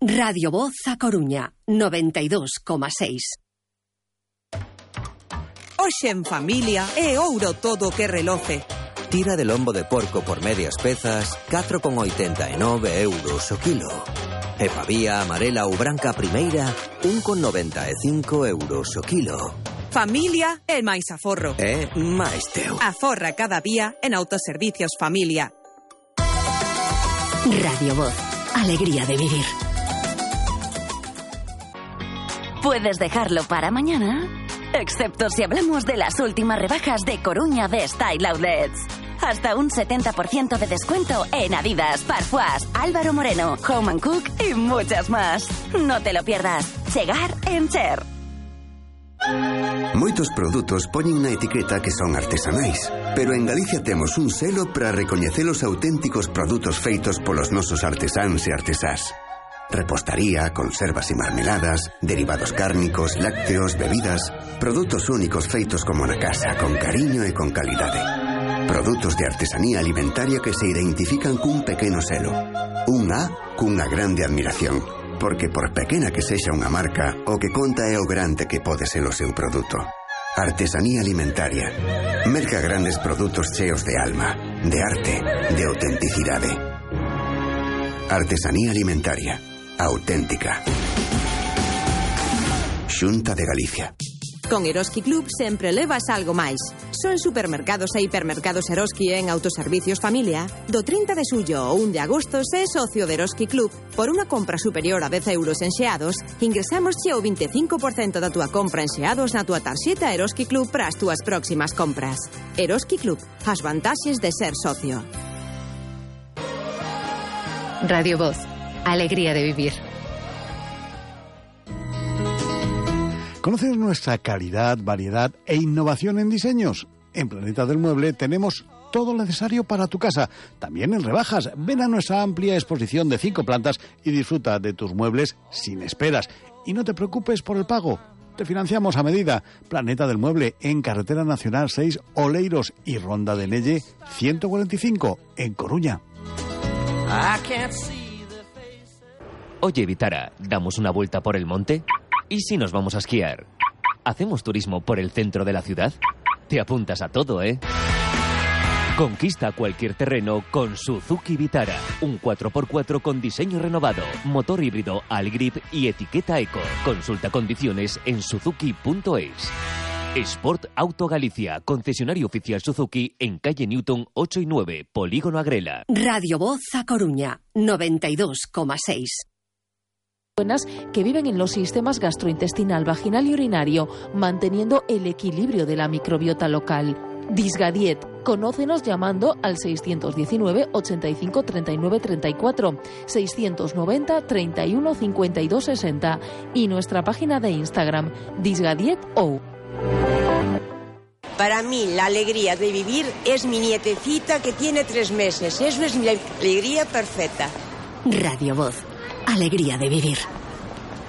Radio Voz a Coruña, 92,6. Hoxe en familia é ouro todo o que reloce. Tira de lombo de porco por medias pezas, 4,89 euros o kilo. E pavía amarela ou branca primeira, 1,95 euros o kilo. Familia é máis aforro. É máis teu. Aforra cada día en Autoservicios Familia. Radio Voz, alegría de vivir. ¿Puedes dejarlo para mañana? Excepto si hablamos de las últimas rebajas de Coruña de Style Outlets. Hasta un 70% de descuento en Adidas, Parfois, Álvaro Moreno, Home & Cook y muchas más. No te lo pierdas. Chegar en Cher. Moitos produtos poñen na etiqueta que son artesanais, pero en Galicia temos un selo para recoñecer os auténticos produtos feitos polos nosos artesáns e artesás. Repostaría, conservas e marmeladas, derivados cárnicos, lácteos, bebidas, produtos únicos feitos como na casa, con cariño e con calidade. Produtos de artesanía alimentaria que se identifican cun pequeno selo. Un A cunha grande admiración, porque por pequena que sexa unha marca, o que conta é o grande que pode ser o seu produto. Artesanía alimentaria. Merca grandes produtos cheos de alma, de arte, de autenticidade. Artesanía alimentaria. Auténtica. Xunta de Galicia. Con Eroski Club sempre levas algo máis. Son supermercados e hipermercados Eroski en Autoservicios Familia. Do 30 de xullo ao 1 de agosto, se socio de Eroski Club, por unha compra superior a 10 euros en xeados, ingresamos xe o 25% da túa compra en xeados na túa tarxeta Eroski Club para as túas próximas compras. Eroski Club, as vantaxes de ser socio. Radio Voz, alegría de vivir. ¿Conoces nuestra calidad, variedad e innovación en diseños? En Planeta del Mueble tenemos todo lo necesario para tu casa, también en rebajas. Ven a nuestra amplia exposición de 5 plantas y disfruta de tus muebles sin esperas. Y no te preocupes por el pago, te financiamos a medida. Planeta del Mueble, en Carretera Nacional 6, Oleiros y Ronda de Nelle 145, en Coruña. Oye, Vitara, ¿damos una vuelta por el monte? ¿Y si nos vamos a esquiar? ¿Hacemos turismo por el centro de la ciudad? Te apuntas a todo, ¿eh? Conquista cualquier terreno con Suzuki Vitara. Un 4x4 con diseño renovado, motor híbrido Allgrip y etiqueta Eco. Consulta condiciones en suzuki.es. Sport Auto Galicia, concesionario oficial Suzuki en calle Newton 8 y 9, Polígono Agrela. Radio Voz a Coruña, 92,6. Que viven en los sistemas gastrointestinal, vaginal y urinario, manteniendo el equilibrio de la microbiota local. Disgadiet. Conócenos llamando al 619 85 39 34, 690 31 52 60 y nuestra página de Instagram, DisgadietO. Para mí, la alegría de vivir es mi nietecita que tiene 3 meses. Eso es mi alegría perfecta. Radio Voz, alegría de vivir.